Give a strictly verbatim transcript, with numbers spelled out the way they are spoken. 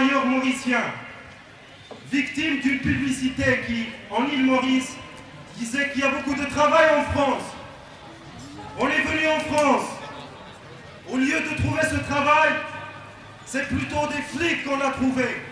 travailleurs mauriciens, victimes d'une publicité qui, en île Maurice, disait qu'il y a beaucoup de travail en France. On est venu en France. Au lieu de trouver ce travail, c'est plutôt des flics qu'on a trouvé.